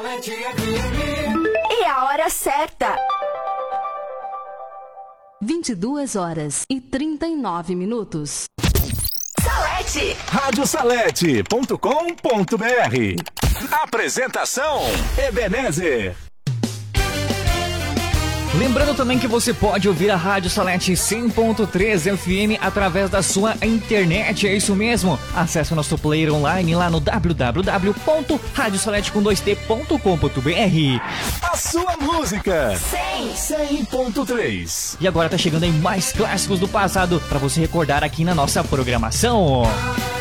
E a hora certa. 22h39. Salete. Radiosalete.com.br. Apresentação Ebenezer. Lembrando também que você pode ouvir a Rádio Salete 100.3 FM através da sua internet, é isso mesmo. Acesse o nosso player online lá no www.radiosalete.com.br. A sua música 100.3. E agora tá chegando aí mais clássicos do passado para você recordar aqui na nossa programação.